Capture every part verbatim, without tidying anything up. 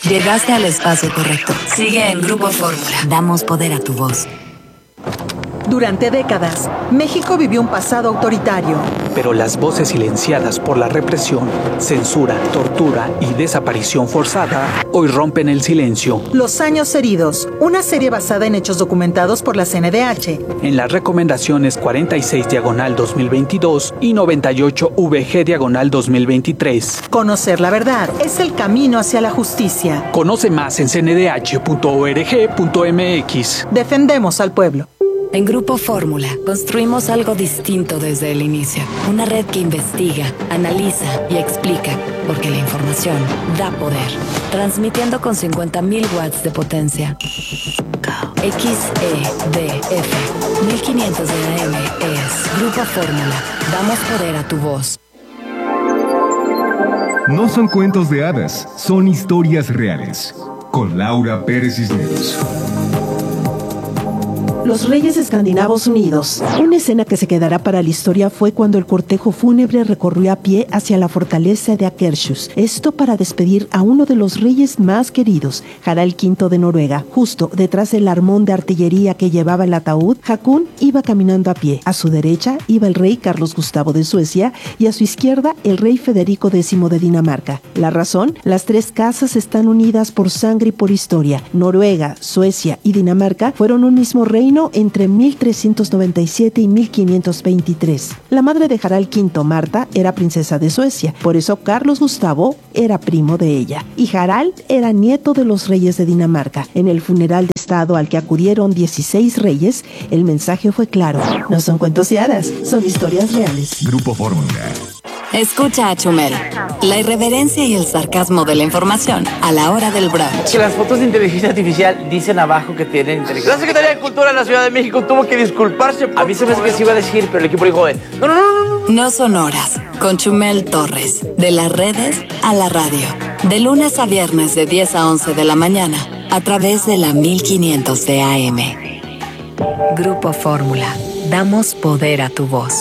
Llegaste al espacio correcto. Sigue en Grupo Fórmula. Damos poder a tu voz. Durante décadas, México vivió un pasado autoritario. Pero las voces silenciadas por la represión, censura, tortura y desaparición forzada hoy rompen el silencio. Los años heridos, una serie basada en hechos documentados por la C N D H. En las recomendaciones cuarenta y seis diagonal dos mil veintidós y noventa y ocho V G diagonal dos mil veintitrés. Conocer la verdad es el camino hacia la justicia. Conoce más en c n d h punto org punto m x. Defendemos al pueblo. En Grupo Fórmula, construimos algo distinto desde el inicio. Una red que investiga, analiza y explica, porque la información da poder. Transmitiendo con cincuenta mil watts de potencia. X E D F mil quinientos de A M es Grupo Fórmula. Damos poder a tu voz. No son cuentos de hadas, son historias reales. Con Laura Pérez Cisneros. Los Reyes Escandinavos Unidos. Una escena que se quedará para la historia fue cuando el cortejo fúnebre recorrió a pie hacia la fortaleza de Akershus. Esto para despedir a uno de los reyes más queridos, Harald quinto de Noruega. Justo detrás del armón de artillería que llevaba el ataúd, Hakon iba caminando a pie. A su derecha iba el rey Carlos Gustavo de Suecia y a su izquierda el rey Federico décimo de Dinamarca. La razón, las tres casas están unidas por sangre y por historia. Noruega, Suecia y Dinamarca fueron un mismo reino entre mil trescientos noventa y siete y mil quinientos veintitrés. La madre de Harald quinto, Marta, era princesa de Suecia, por eso Carlos Gustavo era primo de ella, y Harald era nieto de los reyes de Dinamarca. En el funeral de estado al que acudieron dieciséis reyes, el mensaje fue claro: no son cuentos de hadas, son historias reales. Grupo Fórmula. Escucha a Chumel, la irreverencia y el sarcasmo de la información a la hora del brunch. Que las fotos de inteligencia artificial dicen abajo que tienen inteligencia. La Secretaría de Cultura de la Ciudad de México tuvo que disculparse. A mí se me hace que se iba a decir, pero el equipo dijo, no, no, no, no, no. No son horas, con Chumel Torres, de las redes a la radio. De lunes a viernes de diez a once de la mañana, a través de la mil quinientos de A M. Grupo Fórmula, damos poder a tu voz.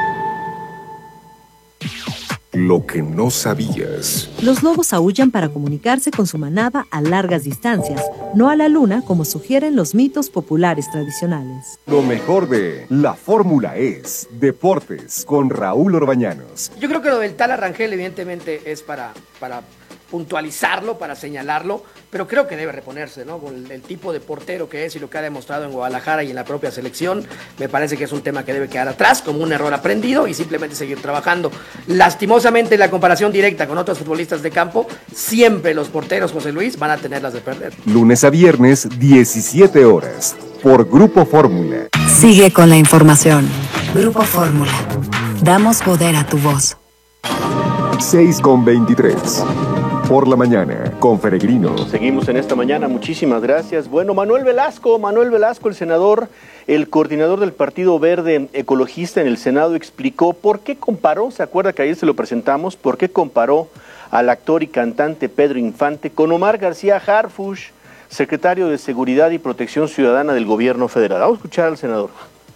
Lo que no sabías. Los lobos aúllan para comunicarse con su manada a largas distancias, no a la luna como sugieren los mitos populares tradicionales. Lo mejor de La Fórmula es Deportes con Raúl Orbañanos. Yo creo que lo del tal Arrangel evidentemente es para, para puntualizarlo, para señalarlo, pero creo que debe reponerse, ¿no? Con el, el tipo de portero que es y lo que ha demostrado en Guadalajara y en la propia selección, me parece que es un tema que debe quedar atrás como un error aprendido y simplemente seguir trabajando. Lastimosamente, la comparación directa con otros futbolistas de campo, siempre los porteros, José Luis, van a tenerlas de perder. Lunes a viernes, diecisiete horas, por Grupo Fórmula. Sigue con la información. Grupo Fórmula. Damos poder a tu voz. seis con veintitrés. Por la mañana, con Peregrino. Seguimos en esta mañana, muchísimas gracias. Bueno, Manuel Velasco, Manuel Velasco, el senador, el coordinador del Partido Verde Ecologista en el Senado, explicó por qué comparó, se acuerda que ayer se lo presentamos, por qué comparó al actor y cantante Pedro Infante con Omar García Harfuch, secretario de Seguridad y Protección Ciudadana del Gobierno Federal. Vamos a escuchar al senador.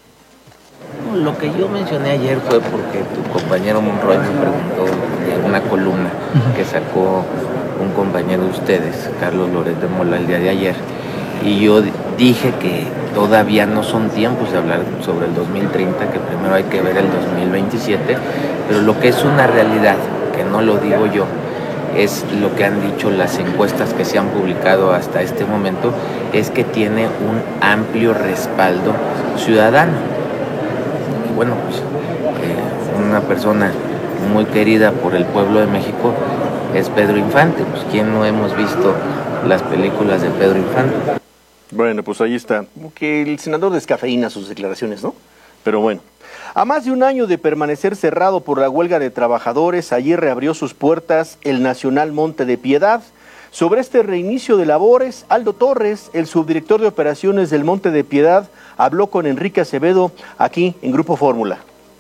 Lo que yo mencioné ayer fue porque tu compañero Monroy me preguntó de una columna que sacó un compañero de ustedes, Carlos Loret de Mola, el día de ayer, y yo dije que todavía no son tiempos de hablar sobre el dos mil treinta, que primero hay que ver el dos mil veintisiete, pero lo que es una realidad, que no lo digo yo, es lo que han dicho las encuestas que se han publicado hasta este momento, es que tiene un amplio respaldo ciudadano. Bueno, pues eh, una persona muy querida por el pueblo de México es Pedro Infante. Pues quién no hemos visto las películas de Pedro Infante. Bueno, pues ahí está. Como que el senador descafeína sus declaraciones, ¿no? Pero bueno. A más de un año de permanecer cerrado por la huelga de trabajadores, ayer reabrió sus puertas el Nacional Monte de Piedad. Sobre este reinicio de labores, Aldo Torres, el subdirector de operaciones del Monte de Piedad, habló con Enrique Acevedo aquí en Grupo Fórmula.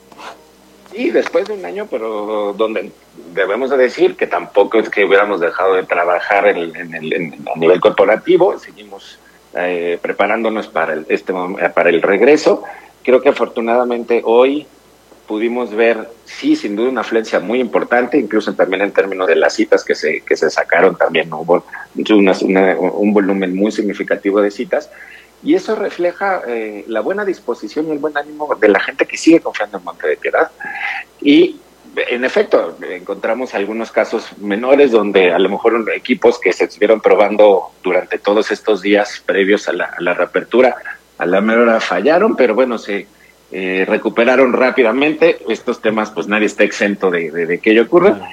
Sí, después de un año, pero donde debemos de decir que tampoco es que hubiéramos dejado de trabajar en, en, en, en, a nivel corporativo, seguimos eh, preparándonos para el, este, para el regreso. Creo que afortunadamente hoy pudimos ver, sí, sin duda una afluencia muy importante, incluso también en términos de las citas que se que se sacaron, también hubo una, una, un volumen muy significativo de citas, y eso refleja eh, la buena disposición y el buen ánimo de la gente que sigue confiando en Monte de Piedad. Y en efecto, encontramos algunos casos menores donde a lo mejor equipos que se estuvieron probando durante todos estos días previos a la, a la reapertura, a la mera hora fallaron, pero bueno, se eh, recuperaron rápidamente. Estos temas, pues nadie está exento de, de, de que ello ocurra.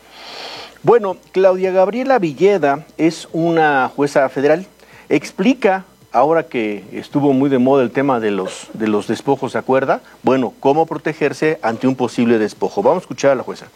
Bueno, Claudia Gabriela Villeda es una jueza federal. Explica, ahora que estuvo muy de moda el tema de los, de los despojos, ¿se acuerda? Bueno, cómo protegerse ante un posible despojo. Vamos a escuchar a la jueza.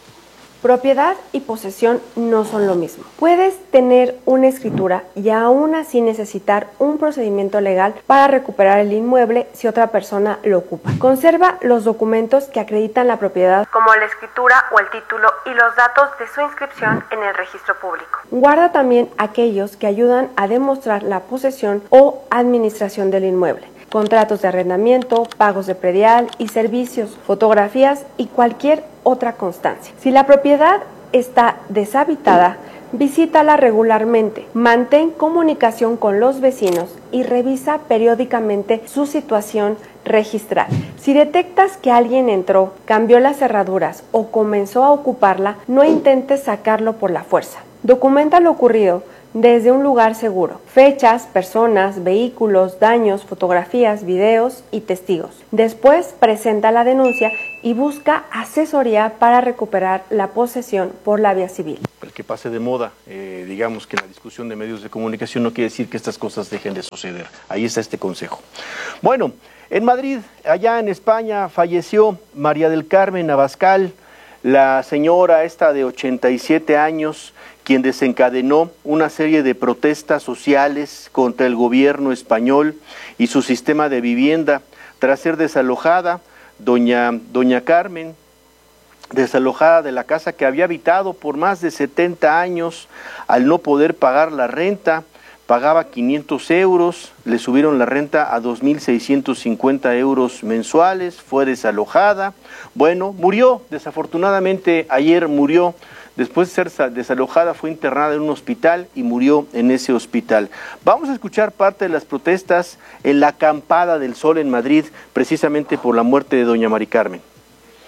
Propiedad y posesión no son lo mismo. Puedes tener una escritura y aún así necesitar un procedimiento legal para recuperar el inmueble si otra persona lo ocupa. Conserva los documentos que acreditan la propiedad, como la escritura o el título, y los datos de su inscripción en el registro público. Guarda también aquellos que ayudan a demostrar la posesión o administración del inmueble: contratos de arrendamiento, pagos de predial y servicios, fotografías y cualquier otra constancia. Si la propiedad está deshabitada, visítala regularmente, mantén comunicación con los vecinos y revisa periódicamente su situación registral. Si detectas que alguien entró, cambió las cerraduras o comenzó a ocuparla, no intentes sacarlo por la fuerza. Documenta lo ocurrido desde un lugar seguro: fechas, personas, vehículos, daños, fotografías, videos y testigos. Después presenta la denuncia y busca asesoría para recuperar la posesión por la vía civil. El que pase de moda, eh, digamos que en la discusión de medios de comunicación no quiere decir que estas cosas dejen de suceder. Ahí está este consejo. Bueno, en Madrid, allá en España, falleció María del Carmen Abascal, la señora esta de ochenta y siete años, quien desencadenó una serie de protestas sociales contra el gobierno español y su sistema de vivienda. Tras ser desalojada, doña, doña Carmen, desalojada de la casa que había habitado por más de setenta años, al no poder pagar la renta, pagaba quinientos euros, le subieron la renta a dos mil seiscientos cincuenta euros mensuales, fue desalojada, bueno, murió, desafortunadamente ayer murió. Después de ser desalojada fue internada en un hospital y murió en ese hospital. Vamos a escuchar parte de las protestas en la Acampada del Sol en Madrid, precisamente por la muerte de doña Mari Carmen.